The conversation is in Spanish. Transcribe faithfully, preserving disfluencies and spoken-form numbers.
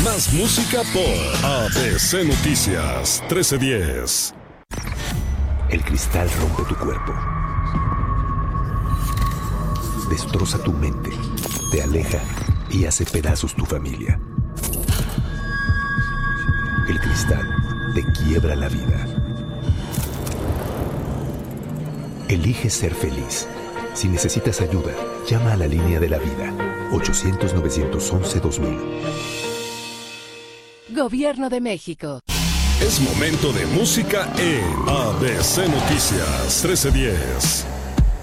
Más música por A B C Noticias trece diez. El cristal rompe tu cuerpo. Destroza tu mente, te aleja y hace pedazos tu familia. El cristal te quiebra la vida. Elige ser feliz. Si necesitas ayuda, llama a la línea de la vida, ochocientos, novecientos once, dos mil. Gobierno de México. Es momento de música en A B C Noticias trece diez.